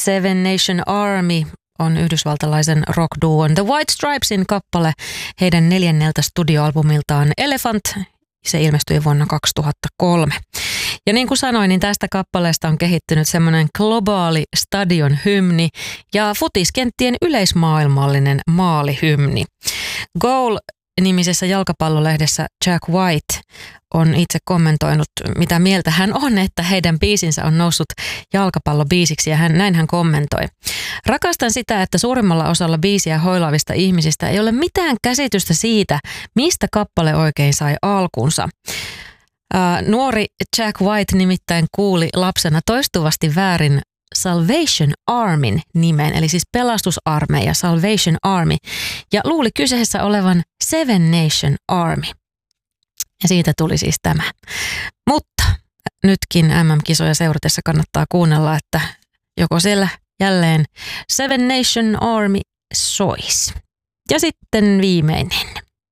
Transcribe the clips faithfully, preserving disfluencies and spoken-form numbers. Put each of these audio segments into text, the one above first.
Seven Nation Army on yhdysvaltalaisen rock-duon The White Stripesin kappale heidän neljänneltä studioalbumiltaan Elephant. Se ilmestyi vuonna kaksituhattakolme. Ja niin kuin sanoin, niin tästä kappaleesta on kehittynyt semmoinen globaali stadion hymni ja futiskenttien yleismaailmallinen maalihymni. Goal-nimisessä jalkapallolehdessä Jack White on itse kommentoinut, mitä mieltä hän on, että heidän biisinsä on noussut jalkapallobiisiksi, ja hän, näin hän kommentoi. Rakastan sitä, että suurimmalla osalla biisiä hoilaavista ihmisistä ei ole mitään käsitystä siitä, mistä kappale oikein sai alkunsa. Uh, nuori Jack White nimittäin kuuli lapsena toistuvasti väärin Salvation Armyn nimen, eli siis pelastusarmeija, Salvation Army, ja luuli kyseessä olevan Seven Nation Army. Ja siitä tuli siis tämä. Mutta nytkin M M-kisoja seuratessa kannattaa kuunnella, että joko siellä jälleen Seven Nation Army sois. Ja sitten viimeinen.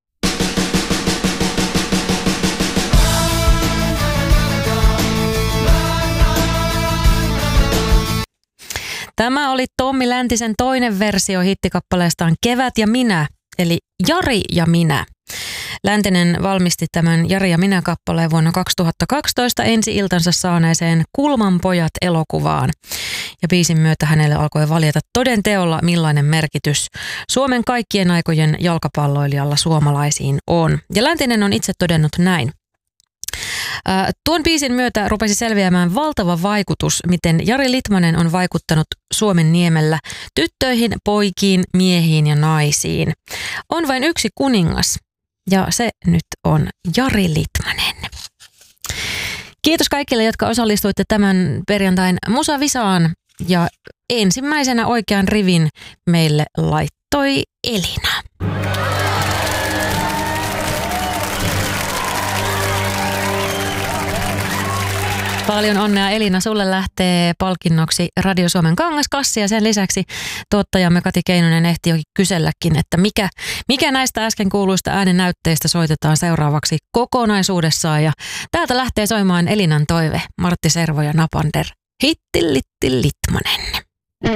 Tämä oli Tommi Läntisen toinen versio hittikappaleestaan Kevät ja minä, eli Jari ja minä. Läntinen valmisti tämän Jari ja minä -kappaleen vuonna kaksituhattakaksitoista ensi-iltansa saaneeseen Kulman pojat -elokuvaan. Ja biisin myötä hänelle alkoi valjeta toden teolla, millainen merkitys Suomen kaikkien aikojen jalkapalloilijalla suomalaisiin on. Ja Läntinen on itse todennut näin. Tuon biisin myötä rupesi selviämään valtava vaikutus, miten Jari Litmanen on vaikuttanut Suomen niemellä tyttöihin, poikiin, miehiin ja naisiin. On vain yksi kuningas, ja se nyt on Jari Litmanen. Kiitos kaikille, jotka osallistuitte tämän perjantain musavisaan, ja ensimmäisenä oikean rivin meille laittoi Elina. Paljon onnea Elina, sulle lähtee palkinnoksi Radio Suomen kangaskassi, ja sen lisäksi tuottajamme Kati Keinonen ehti jo kyselläkin, että mikä, mikä näistä äsken kuuluista äänennäytteistä soitetaan seuraavaksi kokonaisuudessaan, ja täältä lähtee soimaan Elinan toive, Martti Servo ja Napander, Hitti Litti Litmanen.